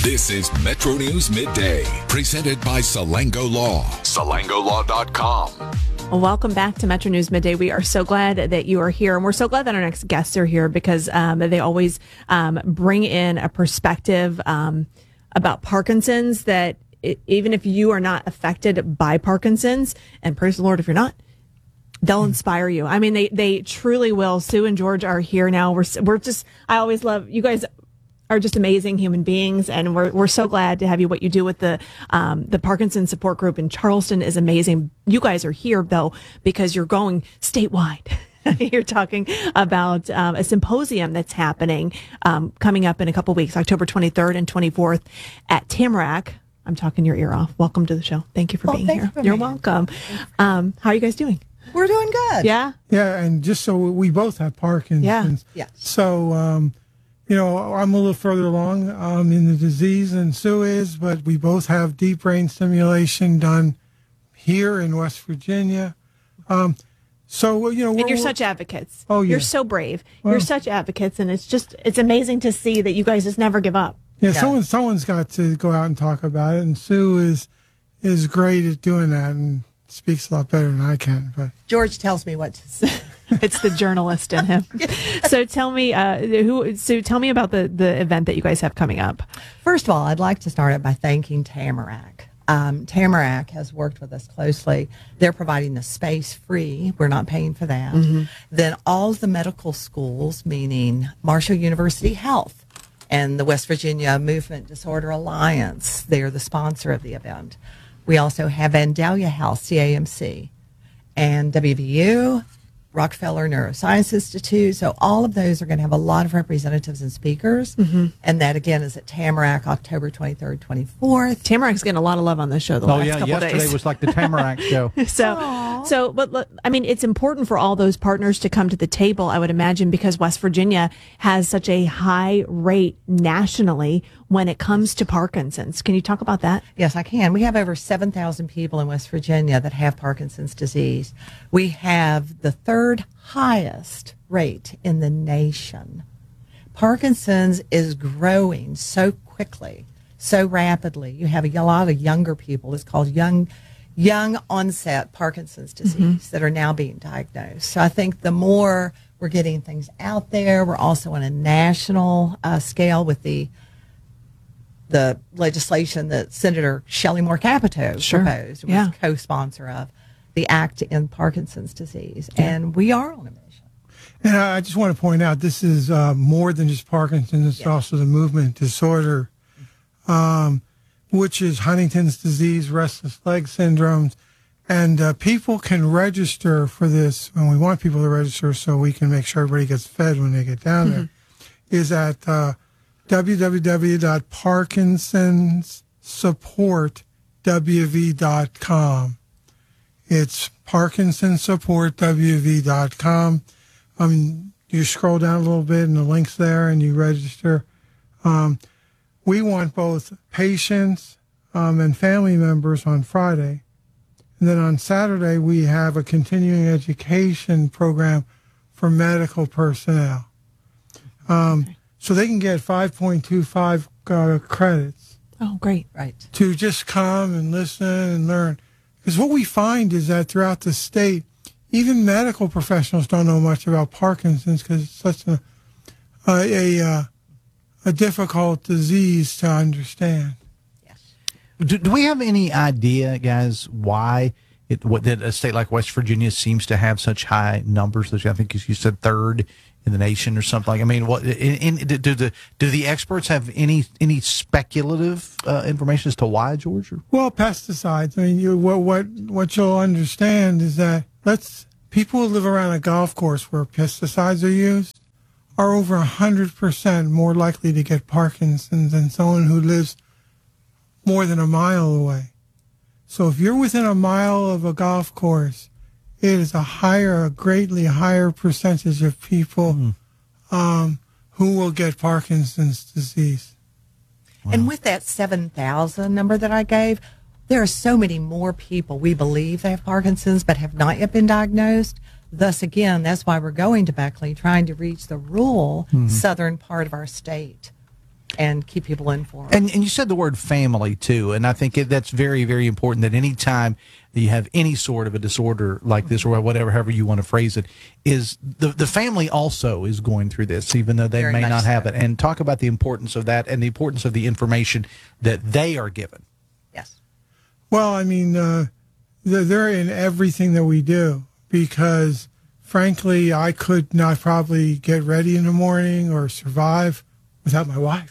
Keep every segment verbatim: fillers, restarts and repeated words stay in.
This is Metro News Midday, presented by Salango Law. Salango Law dot com. Well, welcome back to Metro News Midday. We are so glad that you are here, and we're so glad that our next guests are here because um, they always um, bring in a perspective um, about Parkinson's that it, even if you are not affected by Parkinson's, and praise the Lord if you're not, they'll inspire you. I mean, they they truly will. Sue and George are here now. We're we're just I always love you guys. Are just amazing human beings, and we're we're so glad to have you. What you do with the um, the Parkinson Support Group in Charleston is amazing. You guys are here though because you're going statewide. You're talking about um, a symposium that's happening um, coming up in a couple weeks, October twenty-third and twenty-fourth at Tamarack. I'm talking your ear off. Welcome to the show. Thank you for well, being thank here. You for You're me. welcome. Um, how are you guys doing? We're doing good. Yeah. Yeah, and just so we both have Parkinson's. Yeah. Yes. So, um, you know, I'm a little further along um, in the disease than Sue is, but we both have deep brain stimulation done here in West Virginia. Um, so, you know, And we're, you're such advocates. Oh, yeah. You're so brave. Well, you're such advocates, and it's just, it's amazing to see that you guys just never give up. Yeah, Yeah. someone, someone's got to go out and talk about it, and Sue is is great at doing that and speaks a lot better than I can. But George tells me what to say. It's the journalist in him. So tell me, uh, who? So tell me about the the event that you guys have coming up. First of all, I'd like to start it by thanking Tamarack. Um, Tamarack has worked with us closely. They're providing the space free. We're not paying for that. Mm-hmm. Then all the medical schools, meaning Marshall University Health and the West Virginia Movement Disorder Alliance, they're the sponsor of the event. We also have Vandalia Health, C A M C, and W V U, Rockefeller Neuroscience Institute. So all of those are going to have a lot of representatives and speakers. Mm-hmm. And that, again, is at Tamarack, October twenty-third, twenty-fourth. Tamarack's getting a lot of love on this show the Oh, last yeah. couple Yesterday days. was like the Tamarack show. So, Aww. so, but look, I mean, it's important for all those partners to come to the table, I would imagine, because West Virginia has such a high rate nationally when it comes to Parkinson's. Can you talk about that? Yes, I can. We have over seven thousand people in West Virginia that have Parkinson's disease. We have the third highest rate in the nation. Parkinson's is growing so quickly, so rapidly. You have a lot of younger people. It's called young young onset Parkinson's disease mm-hmm. that are now being diagnosed. So I think the more we're getting things out there, we're also on a national uh, scale with the the legislation that Senator Shelley Moore Capito Sure. proposed, was Yeah. co-sponsor of the Act in Parkinson's disease. Yeah. And we are on a mission. and I just want to point out this is uh, more than just Parkinson's. It's Yeah. also the movement disorder, um, which is Huntington's disease, restless leg syndromes. And uh, people can register for this, and we want people to register so we can make sure everybody gets fed when they get down there, is at uh, w w w dot parkinsons support w v dot com. It's parkinsons support w v dot com. Um, you scroll down a little bit and the link's there and you register. Um, we want both patients um, and family members on Friday. And then on Saturday, we have a continuing education program for medical personnel. Um, okay. So they can get five point two five uh, credits. Oh, great. Right. To just come and listen and learn. Because what we find is that throughout the state, even medical professionals don't know much about Parkinson's because it's such a, a, a, a difficult disease to understand. Do, do we have any idea, guys, why it, what, that a state like West Virginia seems to have such high numbers? I think you said third in the nation or something. I mean, what in, in, do the do the experts have any any speculative uh, information as to why, George? Or? Well, pesticides. I mean, you, what what what you'll understand is that let's people who live around a golf course where pesticides are used are over a hundred percent more likely to get Parkinson's than someone who lives more than a mile away. So if you're within a mile of a golf course, it is a higher, a greatly higher percentage of people mm. um, who will get Parkinson's disease. Wow. And with that seven thousand number that I gave, there are so many more people we believe they have Parkinson's but have not yet been diagnosed. Thus, again, that's why we're going to Beckley, trying to reach the rural mm-hmm. southern part of our state. and keep people informed. And, and you said the word family, too, and I think it, that's very, very important that any time that you have any sort of a disorder like this or whatever, however you want to phrase it, is the, the family also is going through this, even though they Very may much not have so. it. And talk about the importance of that and the importance of the information that they are given. Yes. Well, I mean, uh, they're, they're in everything that we do because, frankly, I could not probably get ready in the morning or survive without my wife.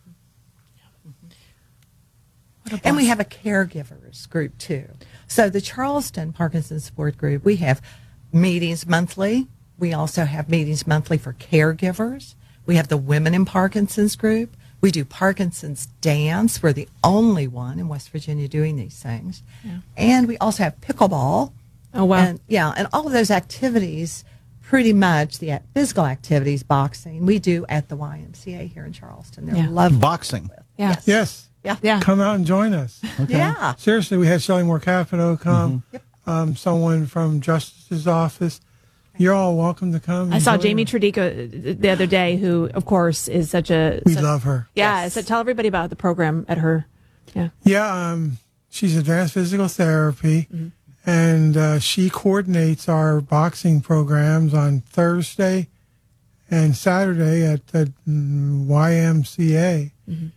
And we have a caregivers group too. So the Charleston Parkinson's Support Group, we have meetings monthly. We also have meetings monthly for caregivers. We have the Women in Parkinson's group. We do Parkinson's dance. We're the only one in West Virginia doing these things. Yeah. And we also have pickleball. Oh, wow. And, yeah, and all of those activities, pretty much the ac- physical activities, boxing, we do at the Y M C A here in Charleston. They're Yeah. lovely. Boxing. Yeah. Yes. Yes. Yeah. Yeah. Come out and join us. Yeah. Seriously, we had Shelley Moore Capito come, Yep. um, someone from Justice's office. You're all welcome to come. I saw and join Jamie us. Tridico the other day, who, of course, is such a. We such- love her. Yeah. Yes. So tell everybody about the program at her. Yeah. Yeah, um, she's advanced physical therapy, and uh, she coordinates our boxing programs on Thursday and Saturday at the mm, Y M C A.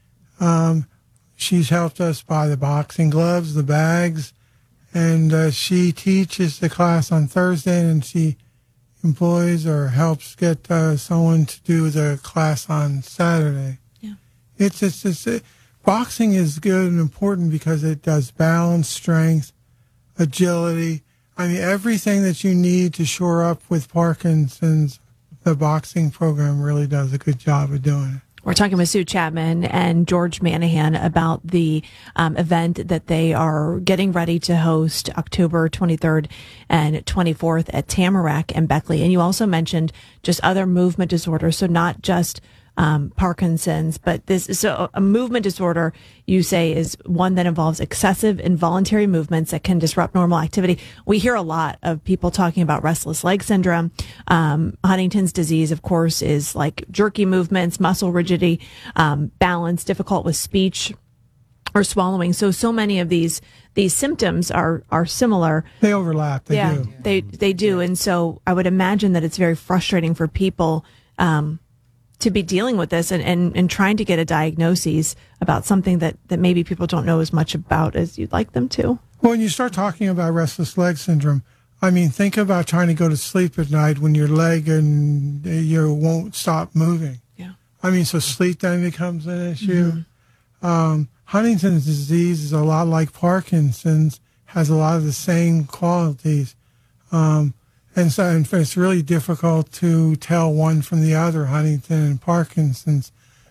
Um, she's helped us buy the boxing gloves, the bags, and uh, she teaches the class on Thursday, and she employs or helps get uh, someone to do the class on Saturday. Yeah. It's it's, it's it, boxing is good and important because it does balance, strength, agility. I mean, everything that you need to shore up with Parkinson's, the boxing program really does a good job of doing it. We're talking with Sue Chapman and George Manahan about the um, event that they are getting ready to host October twenty-third and twenty-fourth at Tamarack and Beckley. And you also mentioned just other movement disorders, so not just um, Parkinson's, but this. So a movement disorder, you say, is one that involves excessive involuntary movements that can disrupt normal activity. We hear a lot of people talking about restless leg syndrome. Um, Huntington's disease, of course, is like jerky movements, muscle rigidity, um, balance, difficult with speech or swallowing. So, so many of these these symptoms are are similar. They overlap. They yeah, do. they they do. And so, I would imagine that it's very frustrating for people um, to be dealing with this and, and, and trying to get a diagnosis about something that, that maybe people don't know as much about as you'd like them to. Well, when you start talking about restless leg syndrome, I mean, think about trying to go to sleep at night when your leg and you won't stop moving. Yeah. I mean, so sleep then becomes an issue. Um, Huntington's disease is a lot like Parkinson's, has a lot of the same qualities. Um, and so and it's really difficult to tell one from the other, Huntington and Parkinson's.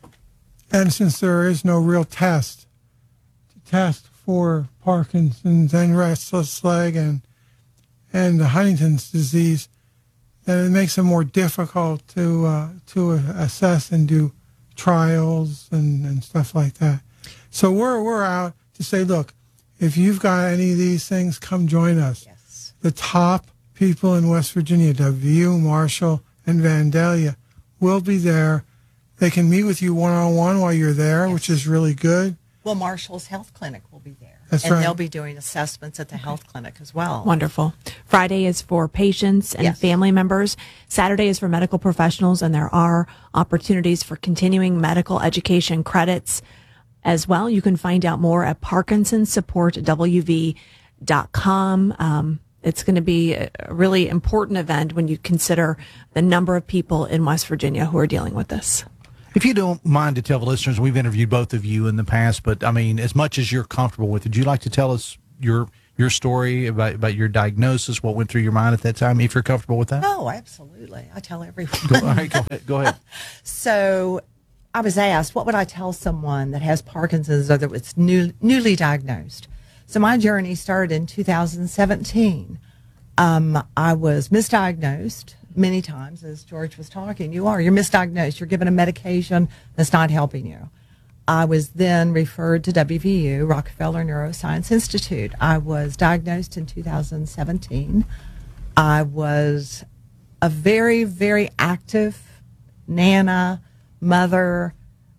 And since there is no real test to test for Parkinson's and restless leg and and the Huntington's disease, then it makes it more difficult to uh, to assess and do trials and, and stuff like that. So we're we're out to say, look, if you've got any of these things, come join us. Yes. The top people in West Virginia, W, Marshall, and Vandalia, will be there. They can meet with you one-on-one while you're there, Yes. which is really good. Well, Marshall's Health Clinic will be there. That's and right. they'll be doing assessments at the health clinic as well. Wonderful. Friday is for patients and Yes. family members. Saturday is for medical professionals, and there are opportunities for continuing medical education credits as well. You can find out more at parkinsons support w v dot com. Um, it's going to be a really important event when you consider the number of people in West Virginia who are dealing with this. If you don't mind to tell the listeners, we've interviewed both of you in the past, but I mean, as much as you're comfortable with it, would you like to tell us your your story about, about your diagnosis, what went through your mind at that time, if you're comfortable with that? Oh, absolutely. I tell everyone. Go, all right, go ahead. Go ahead. So I was asked, what would I tell someone that has Parkinson's or that was new, newly diagnosed? So my journey started in two thousand seventeen. Um, I was misdiagnosed many times, as George was talking. You are. You're misdiagnosed. You're given a medication that's not helping you. I was then referred to W V U, Rockefeller Neuroscience Institute. I was diagnosed in two thousand seventeen. I was a very, very active Nana, mother,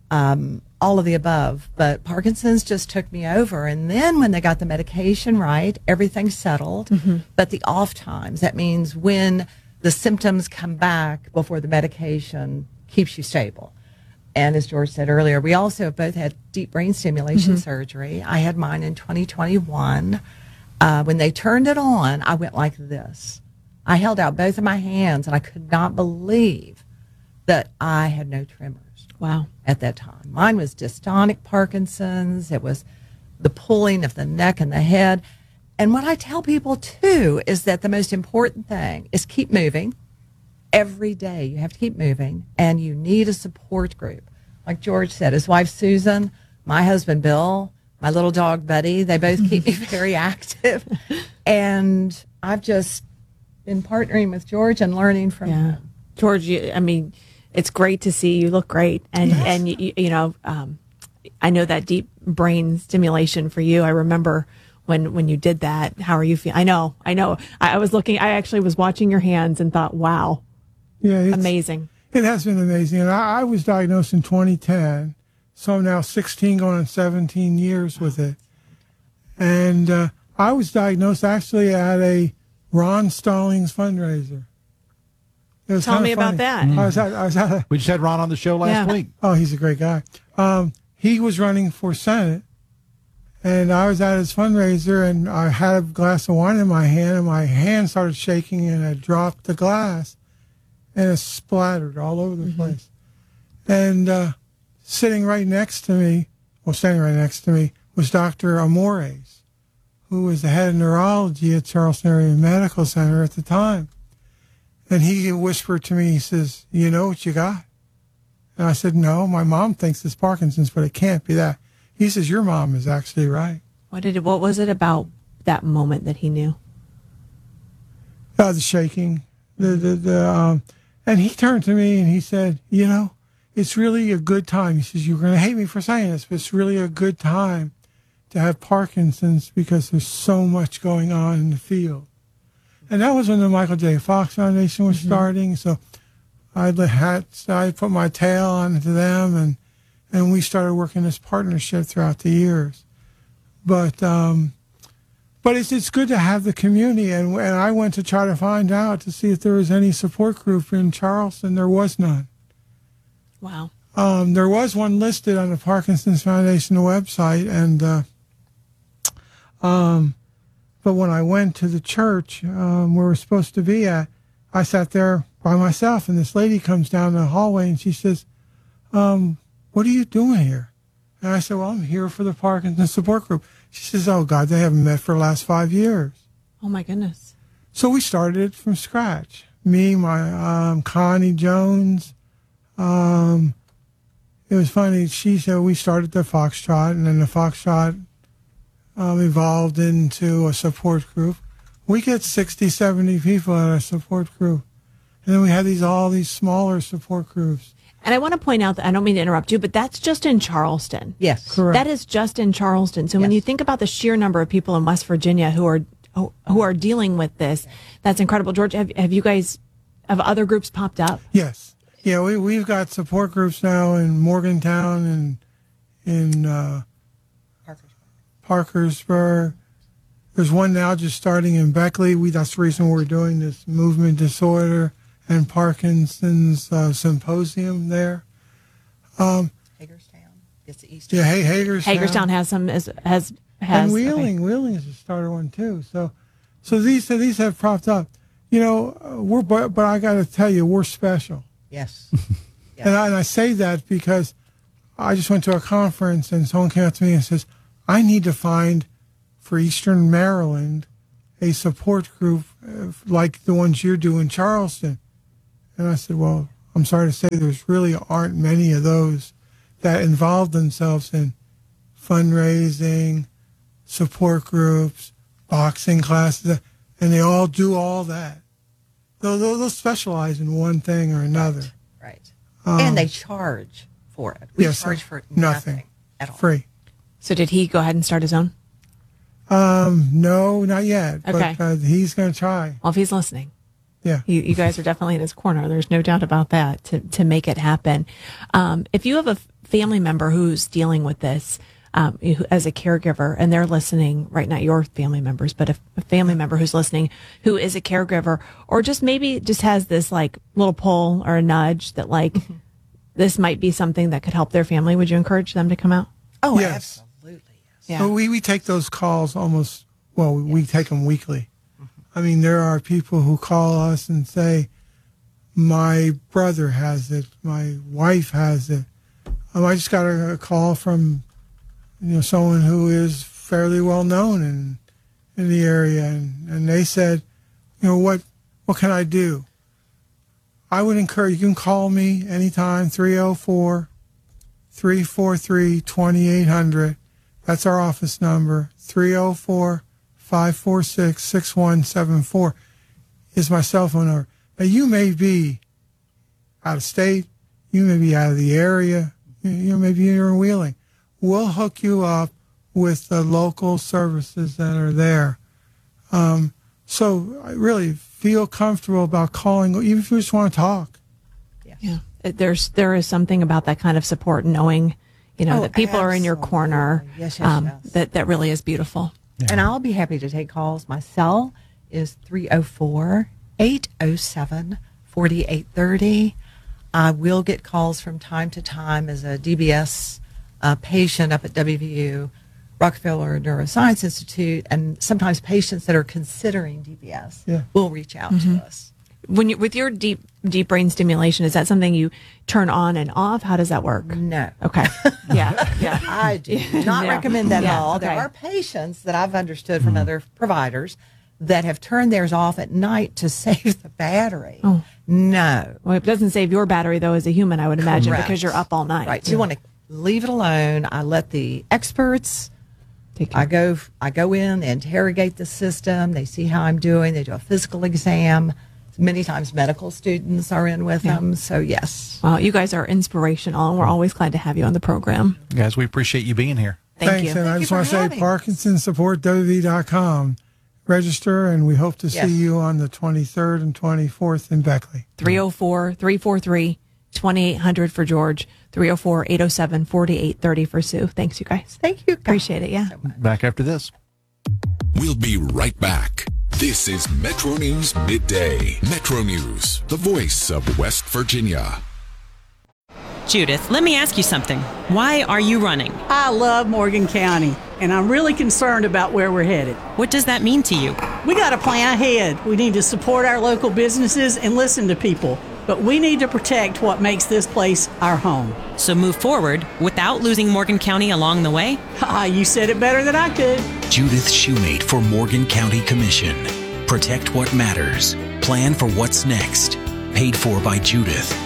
um, all of the above. But Parkinson's just took me over. And then when they got the medication right, everything settled. Mm-hmm. But the off times, that means when the symptoms come back before the medication keeps you stable. And as George said earlier, we also have both had deep brain stimulation mm-hmm. surgery. I had mine in twenty twenty-one. Uh, when they turned it on, I went like this. I held out both of my hands, and I could not believe that I had no tremors. Wow. At that time. Mine was dystonic Parkinson's. It was the pulling of the neck and the head. And what I tell people, too, is that the most important thing is keep moving. Every day you have to keep moving, and you need a support group. Like George said, his wife Susan, my husband Bill, my little dog Buddy, they both keep me very active. And I've just been partnering with George and learning from yeah. him. George, you, I mean, it's great to see you look great. And, Yes. and you, you know, um, I know that deep brain stimulation for you. I remember when, when you did that. How are you feeling? I know, I know. I, I was looking, I actually was watching your hands and thought, wow, Yeah, it's, amazing. It has been amazing. And I, I was diagnosed in twenty ten, so I'm now sixteen going on seventeen years with it. And uh, I was diagnosed actually at a Ron Stallings fundraiser. It was Tell kinda me about funny. that. I was at, I was at a, We just had Ron on the show last Yeah. week. oh, he's a great guy. Um, he was running for Senate, and I was at his fundraiser, and I had a glass of wine in my hand, and my hand started shaking, and I dropped the glass, and it splattered all over the mm-hmm. place. And uh, sitting right next to me, well, standing right next to me, was Doctor Amores, who was the head of neurology at Charleston Area Medical Center at the time. And he whispered to me, he says, you know what you got? And I said, no, my mom thinks it's Parkinson's, but it can't be that. He says, your mom is actually right. What did it, what was it about that moment that he knew? Uh, the shaking. The, the, the, um, and he turned to me and he said, you know, it's really a good time. He says, you're going to hate me for saying this, but it's really a good time to have Parkinson's because there's so much going on in the field. And that was when the Michael J. Fox Foundation was mm-hmm. starting. So I had I put my tail onto them, and and we started working this partnership throughout the years. But um, but it's it's good to have the community, and and I went to try to find out to see if there was any support group in Charleston. There was none. Wow. Um, there was one listed on the Parkinson's Foundation website, and uh, um. But when I went to the church um, where we're supposed to be at, I sat there by myself, and this lady comes down the hallway, and she says, um, what are you doing here? And I said, well, I'm here for the Parkinson's support group. She says, oh, God, they haven't met for the last five years. Oh, my goodness. So we started it from scratch. Me, my um, Connie Jones. Um, it was funny. She said we started the Foxtrot, and then the Foxtrot Um, evolved into a support group. We get sixty, seventy people at our support group. And then we have these all these smaller support groups. And I want to point out that I don't mean to interrupt you, but that's just in Charleston. Yes. Correct. That is just in Charleston. So when Yes. you think about the sheer number of people in West Virginia who are who are dealing with this, that's incredible. George, have, have you guys, have other groups popped up? Yes. Yeah, we, we've got support groups now in Morgantown and in uh, Parkersburg. There's one now just starting in Beckley. We That's the reason we're doing this movement disorder and Parkinson's uh, symposium there. Um, Hagerstown. It's the East. yeah, hey, Hagerstown. Hagerstown has some, has, has, has and Wheeling, okay. Wheeling is a starter one too. So, so these so these have propped up. You know, uh, we're but, but I got to tell you, we're special. Yes. yes. And I, and I say that because I just went to a conference and someone came up to me and says, I need to find for Eastern Maryland a support group uh, like the ones you do in Charleston. And I said, well, I'm sorry to say there's really aren't many of those that involve themselves in fundraising, support groups, boxing classes, and they all do all that. They'll, they'll, they'll specialize in one thing or another. Right. Um, and they charge for it. We yes, charge for nothing, nothing at all. Free. So did he go ahead and start his own? Um, no, not yet. Okay. But uh, he's going to try. Well, if he's listening. Yeah. You, you guys are definitely in his corner. There's no doubt about that to, to make it happen. Um, if you have a f- family member who's dealing with this um, who- as a caregiver, and they're listening right now, your family members, but if a family member who's listening who is a caregiver, or just maybe just has this like little pull or a nudge that like mm-hmm. this might be something that could help their family, would you encourage them to come out? Oh, Yes. absolutely. Yes. Yeah. So we, we take those calls almost, well, we take them weekly. I mean, there are people who call us and say, my brother has it, my wife has it. Um, I just got a, a call from, you know, someone who is fairly well known in in the area, and, and they said, you know, what what can I do? I would encourage, you can call me anytime, three oh four, three four three, two eight hundred. That's our office number. three oh four, five four six, six one seven four is my cell phone number. Now, you may be out of state, you may be out of the area, you know, maybe you're in Wheeling. We'll hook you up with the local services that are there. Um, so I really feel comfortable about calling, even if you just want to talk. Yeah. It- There's, there is something about that kind of support, knowing, you know, Oh, that people are in your absolutely. corner. Yes, yes, um, yes. That, that really is beautiful. And I'll be happy to take calls. My cell is three oh four, eight oh seven, four eight three oh. I will get calls from time to time as a D B S uh, patient up at W V U, Rockefeller Neuroscience Institute, and sometimes patients that are considering D B S Yeah. will reach out Mm-hmm. to us. When you, with your deep, deep brain stimulation, is that something you turn on and off? How does that work? No. Okay. Yeah. Yeah. I do not Yeah. recommend that Yeah, at all. There okay. are patients that I've understood from other providers that have turned theirs off at night to save the battery. Oh. No. Well, it doesn't save your battery though, as a human, I would imagine, Correct. because you're up all night. Right. So you want to leave it alone. I let the experts. Take care. I go. I go in. They interrogate the system. They see how I'm doing. They do a physical exam. Many times, medical students are in with them. So yes. Well, you guys are inspirational, and we're always glad to have you on the program. Guys, we appreciate you being here. Thank Thanks. you. And I Thank just you want for to say having us. Parkinson Support W V dot com. Register, and we hope to Yes. see you on the twenty-third and twenty-fourth in Beckley. three oh four, three four three, two eight hundred for George, three oh four, eight oh seven, four eight three oh for Sue. Thanks, you guys. Thank you. Appreciate it. Yeah. Back after this. We'll be right back. This is Metro News Midday. Metro News, the voice of West Virginia. Judith, let me ask you something. Why are you running? I love Morgan County, and I'm really concerned about where we're headed. What does that mean to you? We got to plan ahead. We need to support our local businesses and listen to people, but we need to protect what makes this place our home. So move forward without losing Morgan County along the way? Ah, you said it better than I could. Judith Shoemate for Morgan County Commission. Protect what matters. Plan for what's next. Paid for by Judith.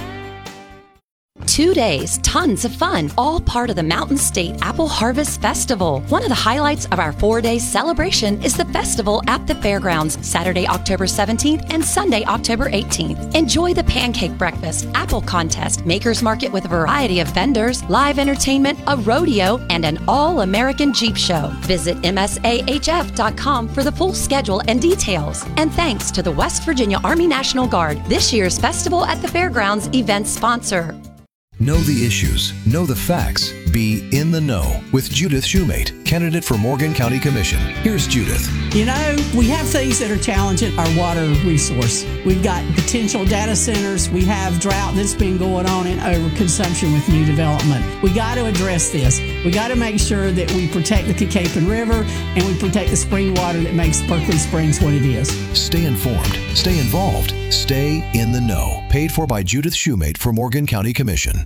Two days, tons of fun, all part of the Mountain State Apple Harvest Festival. One of the highlights of our four-day celebration is the festival at the fairgrounds, Saturday, October seventeenth and Sunday, October eighteenth. Enjoy the pancake breakfast, apple contest, makers market with a variety of vendors, live entertainment, a rodeo, and an all-American Jeep show. Visit M S A H F dot com for the full schedule and details. And thanks to the West Virginia Army National Guard, this year's Festival at the Fairgrounds event sponsor. Know the issues, know the facts, be in the know with Judith Shoemate, candidate for Morgan County Commission. Here's Judith. You know, we have things that are challenging our water resource. We've got potential data centers. We have drought that's been going on and overconsumption with new development. We got to address this. We got to make sure that we protect the Kakapo River and we protect the spring water that makes Berkeley Springs what it is. Stay informed, stay involved, stay in the know. Paid for by Judith Shoemate for Morgan County Commission.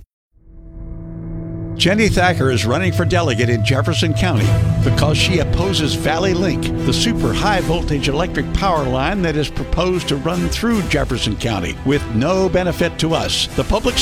Jenny Thacker is running for delegate in Jefferson County because she opposes Valley Link, the super high voltage electric power line that is proposed to run through Jefferson County with no benefit to us, the public